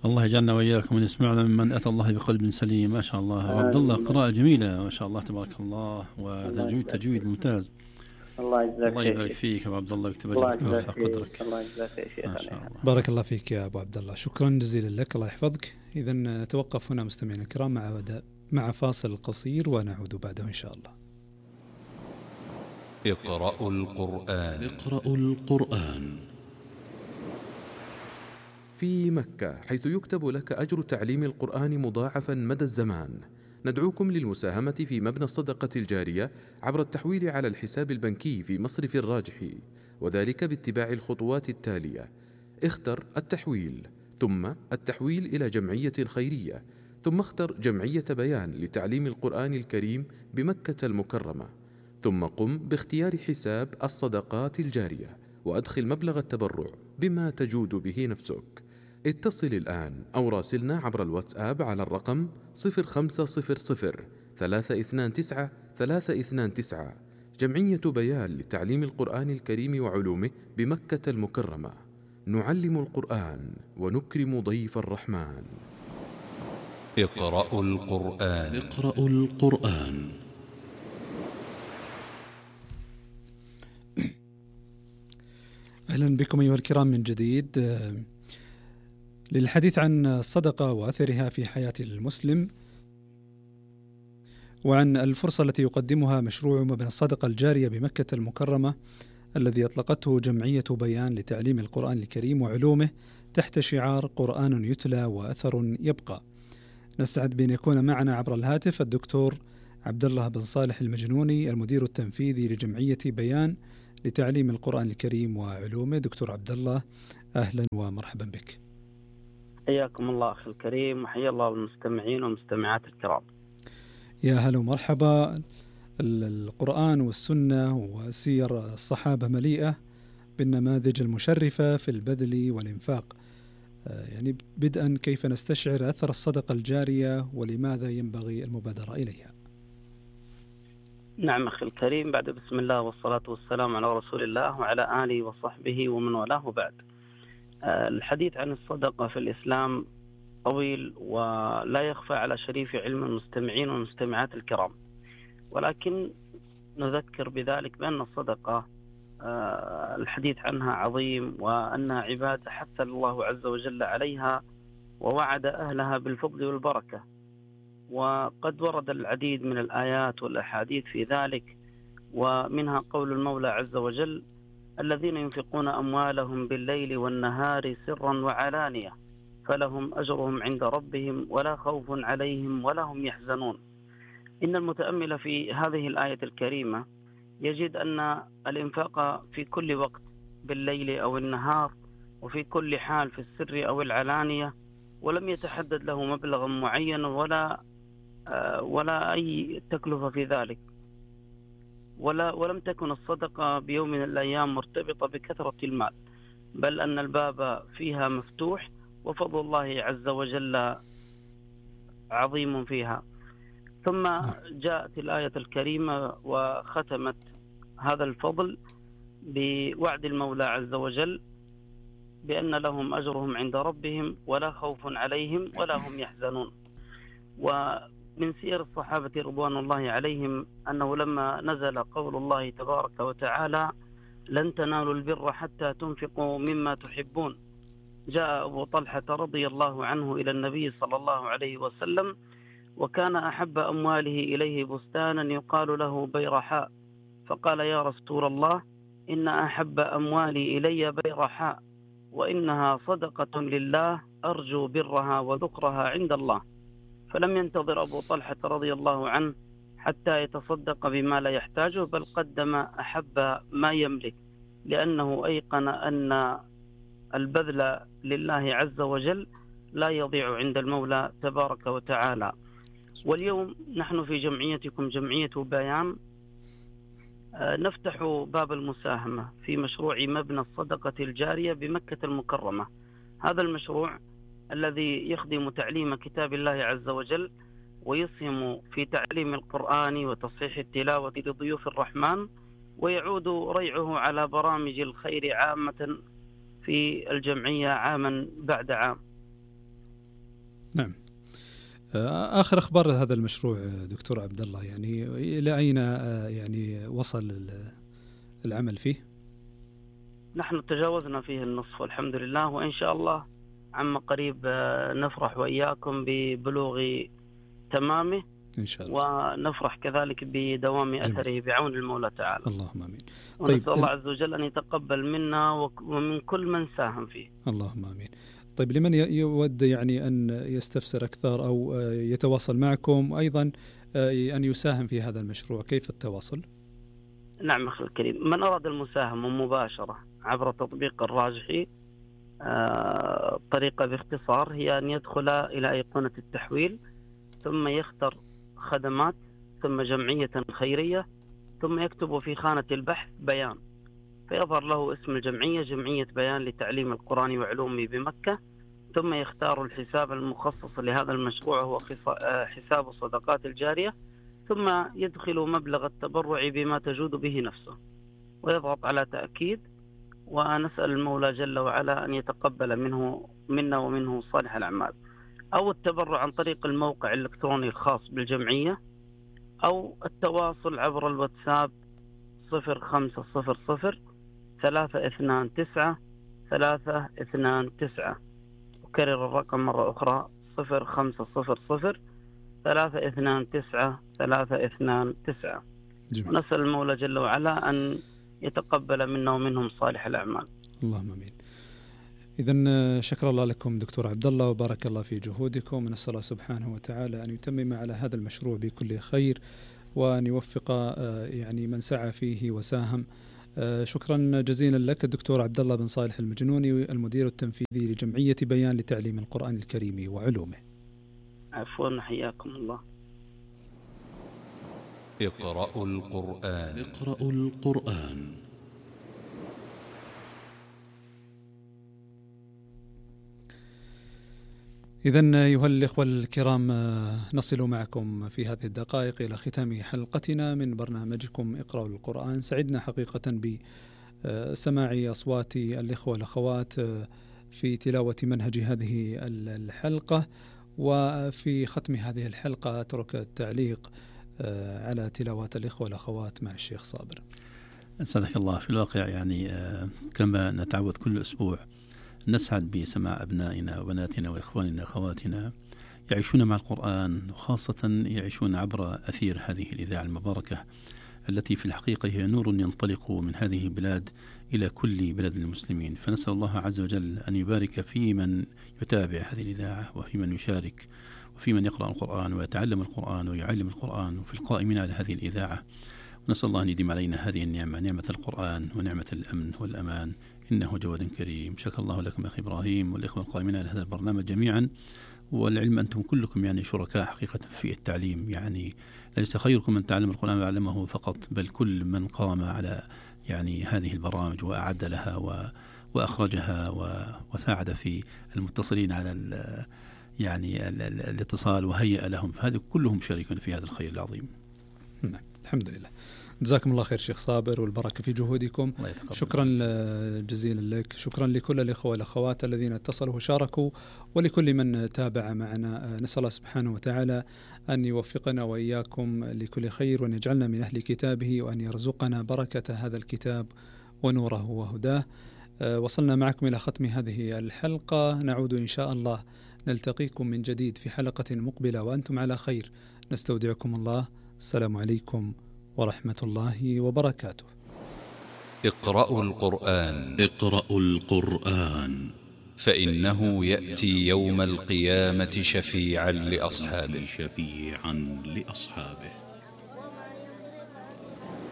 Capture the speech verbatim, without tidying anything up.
الله يجعلنا وإياكم من يسمعنا ممن أتى الله بقلب سليم. ما شاء الله. وعبد الله قراءة جميلة ما شاء الله تبارك الله، وتجويد تجويد ممتاز. الله يجزاك الله يبارك فيك يا عبد الله ويكتب أجرك ويرفع قدرك. الله يجزاك يا شيخ. بارك الله فيك يا أبو عبد الله، شكرا جزيلا لك، الله يحفظك. إذا نتوقف هنا مستمعينا الكرام مع مع فاصل قصير ونعود بعده إن شاء الله. اقرأوا القرآن. اقرأوا القرآن. في مكة، حيث يكتب لك أجر تعليم القرآن مضاعفا مدى الزمان، ندعوكم للمساهمة في مبنى الصدقة الجارية عبر التحويل على الحساب البنكي في مصرف الراجحي، وذلك باتباع الخطوات التالية: اختر التحويل، ثم التحويل إلى جمعية خيرية، ثم اختر جمعية بيان لتعليم القرآن الكريم بمكة المكرمة، ثم قم باختيار حساب الصدقات الجارية وأدخل مبلغ التبرع بما تجود به نفسك. اتصل الآن أو راسلنا عبر الواتساب على الرقم صفر خمسة صفر صفر ثلاثة اثنان تسعة ثلاثة اثنان تسعة. جمعية بيان لتعليم القرآن الكريم وعلومه بمكة المكرمة. نعلم القرآن ونكرم ضيف الرحمن. اقرأوا القرآن. اقرأوا القرآن. أهلا بكم أيها الكرام من جديد للحديث عن الصدقة وأثرها في حياة المسلم، وعن الفرصة التي يقدمها مشروع مبنى الصدقة الجارية بمكة المكرمة الذي أطلقته جمعية بيان لتعليم القرآن الكريم وعلومه تحت شعار قرآن يتلى وأثر يبقى. نسعد بأن يكون معنا عبر الهاتف الدكتور عبد الله بن صالح المجنوني، المدير التنفيذي لجمعية بيان لتعليم القرآن الكريم وعلومه. دكتور عبد الله، أهلا ومرحبا بك. حياكم الله أخي الكريم، وحيا الله المستمعين والمستمعات الكرام. يا هلا ومرحبا. القرآن والسنة وسير الصحابة مليئة بالنماذج المشرفة في البذل والإنفاق. يعني بدءا، كيف نستشعر أثر الصدقة الجارية ولماذا ينبغي المبادرة إليها؟ نعم أخي الكريم، بعد بسم الله والصلاة والسلام على رسول الله وعلى آله وصحبه ومن والاه بعد. الحديث عن الصدقة في الإسلام طويل ولا يخفى على شريف علم المستمعين والمستمعات الكرام، ولكن نذكر بذلك بأن الصدقة الحديث عنها عظيم، وأنها عبادة حث الله عز وجل عليها ووعد أهلها بالفضل والبركة، وقد ورد العديد من الآيات والأحاديث في ذلك، ومنها قول المولى عز وجل: الذين ينفقون أموالهم بالليل والنهار سرا وعلانية فلهم أجرهم عند ربهم ولا خوف عليهم ولا هم يحزنون. إن المتأمل في هذه الآية الكريمة يجد أن الإنفاق في كل وقت بالليل أو النهار وفي كل حال في السر أو العلانية، ولم يتحدد له مبلغ معين ولا ولا أي تكلفة في ذلك، ولا ولم تكن الصدقة بيوم من الأيام مرتبطة بكثرة المال، بل أن الباب فيها مفتوح وفضل الله عز وجل عظيم فيها. ثم جاءت الآية الكريمة وختمت هذا الفضل بوعد المولى عز وجل بأن لهم أجرهم عند ربهم ولا خوف عليهم ولا هم يحزنون. ومن سير الصحابة رضوان الله عليهم أنه لما نزل قول الله تبارك وتعالى: لن تنالوا البر حتى تنفقوا مما تحبون، جاء أبو طلحة رضي الله عنه إلى النبي صلى الله عليه وسلم، وكان أحب أمواله إليه بستانا يقال له بيرحاء، فقال: يا رسول الله، إن أحب أموالي إلي بيرحاء، وإنها صدقة لله أرجو برها وذكرها عند الله. فلم ينتظر أبو طلحة رضي الله عنه حتى يتصدق بما لا يحتاجه، بل قدم أحب ما يملك، لأنه أيقن أن البذل لله عز وجل لا يضيع عند المولى تبارك وتعالى. واليوم نحن في جمعيتكم جمعية بيان نفتح باب المساهمة في مشروع مبنى الصدقة الجارية بمكة المكرمة. هذا المشروع الذي يخدم تعليم كتاب الله عز وجل ويسهم في تعليم القرآن وتصحيح التلاوة لضيوف الرحمن، ويعود ريعه على برامج الخير عامة في الجمعية عاما بعد عام. نعم. آخر أخبار هذا المشروع دكتور عبد الله، يعني إلى أين يعني وصل العمل فيه؟ نحن تجاوزنا فيه النصف والحمد لله، وإن شاء الله عما قريب نفرح وإياكم ببلوغ تمامه إن شاء الله، ونفرح كذلك بدوام أثره بعون المولى تعالى. اللهم آمين. ونسأل طيب الله عز وجل أن يتقبل منا ومن كل من ساهم فيه. اللهم آمين. طيب لمن يود يعني أن يستفسر أكثر أو يتواصل معكم أيضا أن يساهم في هذا المشروع، كيف التواصل؟ نعم أخي الكريم، من أراد المساهمة مباشرة عبر تطبيق الراجحي، الطريقة باختصار هي أن يدخل إلى أيقونة التحويل، ثم يختار خدمات، ثم جمعية خيرية، ثم يكتب في خانة البحث بيان، فيظهر له اسم الجمعية، جمعية بيان لتعليم القرآن وعلومه بمكة، ثم يختار الحساب المخصص لهذا المشروع هو حساب الصدقات الجارية، ثم يدخل مبلغ التبرع بما تجود به نفسه ويضغط على تأكيد، ونسأل المولى جل وعلا أن يتقبل منه منا ومنه صالح الأعمال. أو التبرع عن طريق الموقع الإلكتروني الخاص بالجمعية، أو التواصل عبر الواتساب صفر خمسة صفر صفر ثلاثة اثنان تسعة ثلاثة اثنان تسعة. أكرر الرقم مرة أخرى صفر خمسة صفر صفر ثلاثة اثنان تسعة ثلاثة اثنان تسعة. ونسأل المولى جل وعلا أن يتقبل منا ومنهم صالح الأعمال. اللهم آمين. إذن شكر الله لكم دكتور عبد الله وبارك الله في جهودكم، ونسأل الله سبحانه وتعالى أن يتمم على هذا المشروع بكل خير، وأن يوفق يعني من سعى فيه وساهم. شكرا جزيلا لك الدكتور عبد الله بن صالح المجنوني، المدير التنفيذي لجمعية بيان لتعليم القرآن الكريم وعلومه. عفوا، حياكم الله. اقرأوا القرآن. اقرأوا القرآن. إذن أيها الإخوة الكرام، نصل معكم في هذه الدقائق إلى ختام حلقتنا من برنامجكم اقرأوا القرآن. سعدنا حقيقة بسماع أصوات الإخوة والأخوات في تلاوة منهج هذه الحلقة، وفي ختم هذه الحلقة أترك التعليق على تلاوات الإخوة والأخوات مع الشيخ صابر. أسعدك الله. في الواقع يعني كما نتعود كل أسبوع نسعد بسماع أبنائنا وبناتنا وإخواننا وأخواتنا يعيشون مع القرآن، وخاصة يعيشون عبر أثير هذه الإذاعة المباركة التي في الحقيقة هي نور ينطلق من هذه البلاد إلى كل بلاد المسلمين. فنسأل الله عز وجل أن يبارك في من يتابع هذه الإذاعة، وفي من يشارك، وفي من يقرأ القرآن ويتعلم القرآن ويعلم القرآن، وفي القائمين على هذه الإذاعة. ونسأل الله أن يديم علينا هذه النعمة، نعمة القرآن ونعمة الأمن والأمان، إنه جواد كريم. شكر الله لكم أخي إبراهيم والإخوة القائمين على هذا البرنامج جميعا. والعلم أنتم كلكم يعني شركاء حقيقة في التعليم، يعني ليس خيركم من تعلم القرآن وعلمه فقط، بل كل من قام على يعني هذه البرامج وأعد لها و وأخرجها وساعد في المتصلين على يعني الاتصال وهيئ لهم، فهذه كلهم شريك في هذا الخير العظيم. نعم، الحمد لله. جزاكم الله خير شيخ صابر، والبركة في جهودكم. شكرا جزيلا لك. شكرا لكل الإخوة والأخوات الذين اتصلوا وشاركوا، ولكل من تابع معنا. نسأل الله سبحانه وتعالى أن يوفقنا وإياكم لكل خير، وأن يجعلنا من أهل كتابه، وأن يرزقنا بركة هذا الكتاب ونوره وهداه. وصلنا معكم إلى ختم هذه الحلقة، نعود إن شاء الله نلتقيكم من جديد في حلقة مقبلة وأنتم على خير. نستودعكم الله. السلام عليكم ورحمة الله وبركاته. اقرأوا القرآن. اقرأوا القرآن فإنه يأتي يوم القيامة شفيعا لأصحابه. شفيعا لأصحابه.